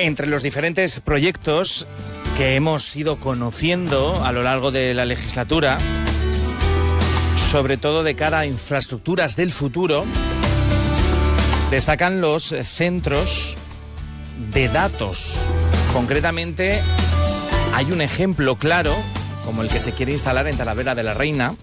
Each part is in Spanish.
Entre los diferentes proyectos que hemos ido conociendo a lo largo de la legislatura, sobre todo de cara a infraestructuras del futuro, destacan los centros de datos. Concretamente, hay un ejemplo claro, como el que se quiere instalar en Talavera de la Reina,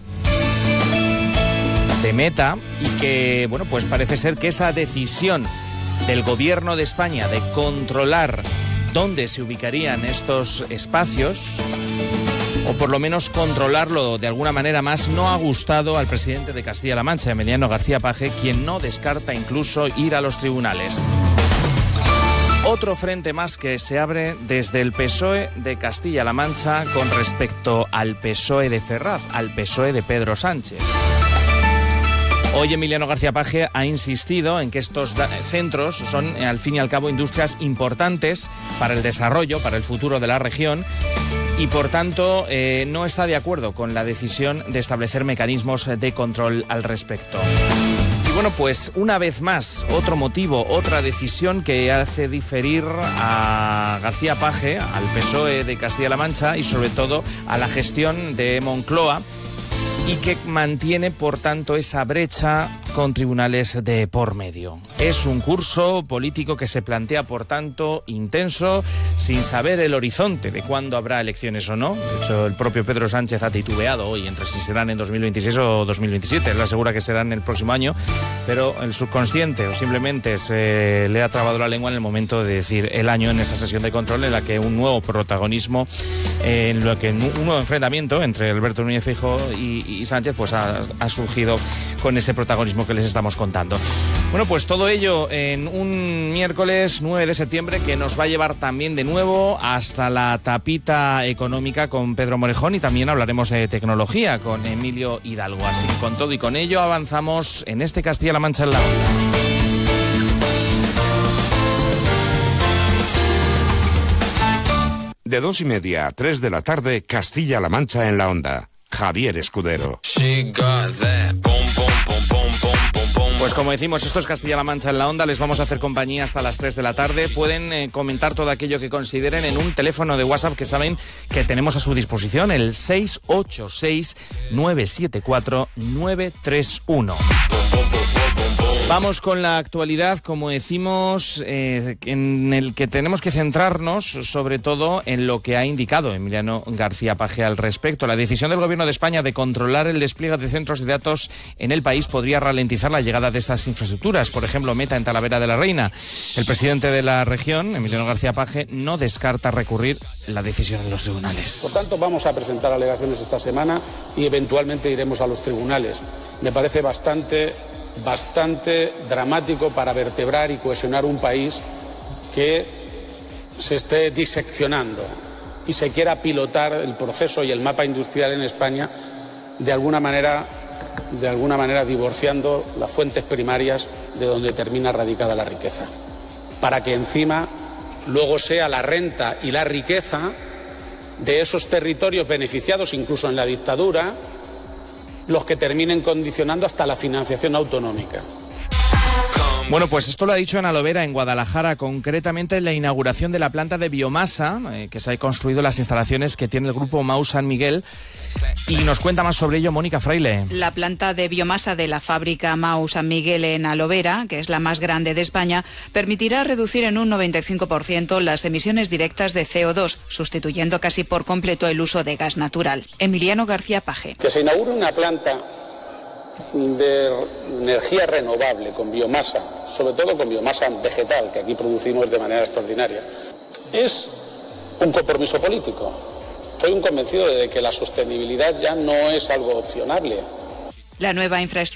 de Meta, y que, bueno, pues parece ser que esa decisión del Gobierno de España de controlar dónde se ubicarían estos espacios, o por lo menos controlarlo de alguna manera más, no ha gustado al presidente de Castilla-La Mancha, Emiliano García Paje, quien no descarta incluso ir a los tribunales. Otro frente más que se abre desde el PSOE de Castilla-La Mancha con respecto al PSOE de Ferraz, al PSOE de Pedro Sánchez. Hoy Emiliano García Paje ha insistido en que estos centros son, al fin y al cabo, industrias importantes para el desarrollo, para el futuro de la región, y por tanto no está de acuerdo con la decisión de establecer mecanismos de control al respecto. Y bueno, pues una vez más, otro motivo, otra decisión que hace diferir a García Paje, al PSOE de Castilla-La Mancha y sobre todo a la gestión de Moncloa, y que mantiene, por tanto, esa brecha con tribunales de por medio. Es un curso político que se plantea, por tanto, intenso, sin saber el horizonte de cuándo habrá elecciones o no. De hecho, el propio Pedro Sánchez ha titubeado hoy entre si serán en 2026 o 2027. Él asegura que serán el próximo año, pero el subconsciente o simplemente se le ha trabado la lengua en el momento de decir el año, en esa sesión de control en la que un nuevo protagonismo, en lo que un nuevo enfrentamiento entre Alberto Núñez Feijóo y Sánchez pues ha surgido con ese protagonismo que les estamos contando. Bueno, pues todo ello en un miércoles 9 de septiembre que nos va a llevar también de nuevo hasta la tapita económica con Pedro Morejón, y también hablaremos de tecnología con Emilio Hidalgo. Así que con todo y con ello avanzamos en este Castilla-La Mancha en la Onda. De 2:30 a 3 de la tarde, Castilla-La Mancha en la Onda. Javier Escudero. Pues como decimos, esto es Castilla-La Mancha en la Onda. Les vamos a hacer compañía hasta las 3 de la tarde. Pueden comentar todo aquello que consideren en un teléfono de WhatsApp que saben que tenemos a su disposición, el 686-974-931. Vamos con la actualidad, como decimos, en el que tenemos que centrarnos sobre todo en lo que ha indicado Emiliano García Paje al respecto. La decisión del Gobierno de España de controlar el despliegue de centros de datos en el país podría ralentizar la llegada de estas infraestructuras. Por ejemplo, Meta en Talavera de la Reina. El presidente de la región, Emiliano García Paje, no descarta recurrir la decisión en los tribunales. Por tanto, vamos a presentar alegaciones esta semana y eventualmente iremos a los tribunales. Me parece bastante dramático para vertebrar y cohesionar un país que se esté diseccionando y se quiera pilotar el proceso y el mapa industrial en España de alguna manera divorciando las fuentes primarias de donde termina radicada la riqueza, para que encima luego sea la renta y la riqueza de esos territorios beneficiados incluso en la dictadura los que terminen condicionando hasta la financiación autonómica. Bueno, pues esto lo ha dicho en Alovera, en Guadalajara, concretamente en la inauguración de la planta de biomasa que se ha construido en las instalaciones que tiene el grupo MAU San Miguel. Y nos cuenta más sobre ello Mónica Fraile. La planta de biomasa de la fábrica MAU San Miguel en Alovera, que es la más grande de España, permitirá reducir en un 95% las emisiones directas de CO2, sustituyendo casi por completo el uso de gas natural. Emiliano García Paje. Que se inaugure una planta de energía renovable con biomasa, sobre todo con biomasa vegetal, que aquí producimos de manera extraordinaria, es un compromiso político. Soy un convencido de que la sostenibilidad ya no es algo opcionable. La nueva infraestructura